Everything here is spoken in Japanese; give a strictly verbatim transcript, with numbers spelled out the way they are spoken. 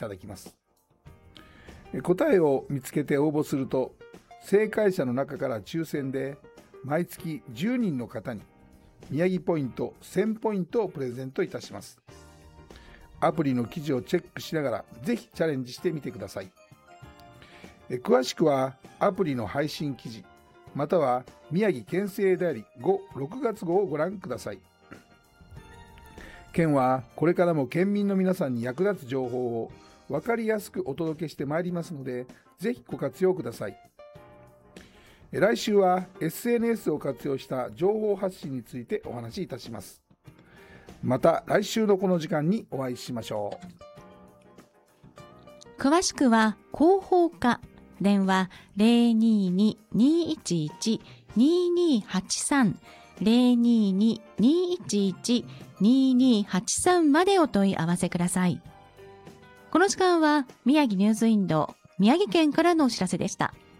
ただきます。答えを見つけて応募すると、正解者の中から抽選で毎月じゅうにんの方に宮城ポイントせんポイントをプレゼントいたします。アプリの記事をチェックしながらぜひチャレンジしてみてください。詳しくはアプリの配信記事または宮城県政ダイアリーご、ろくがつ号をご覧ください。県はこれからも県民の皆さんに役立つ情報を分かりやすくお届けしてまいりますので、ぜひご活用ください。来週は エスエヌエス を活用した情報発信についてお話しいたします。また来週のこの時間にお会いしましょう。詳しくは広報課電話 ゼロにーにーにーいちいちにーにーはちさん ゼロにーにーにーいちいちにーにーはちさんまでお問い合わせください。この時間は宮城ニュースウィンドウ宮城県からのお知らせでした。